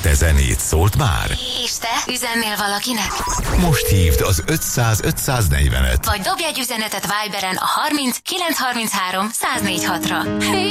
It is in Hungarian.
Te zenét szólt már? És te üzennél valakinek? Most hívd az 500-540-et. Vagy dobj egy üzenetet Viberen a 30 933 104 6-ra.